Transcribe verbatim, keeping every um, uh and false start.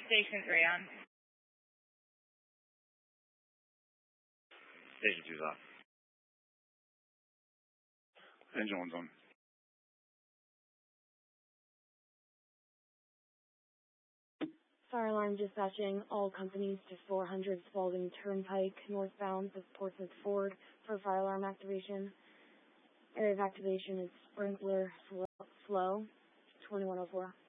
Station three on. Station two's off. Engine one's on. Fire alarm dispatching all companies to four hundred Spalding Turnpike, northbound with Portsmouth Ford for fire alarm activation. Area of activation is sprinkler flow, twenty-one oh four.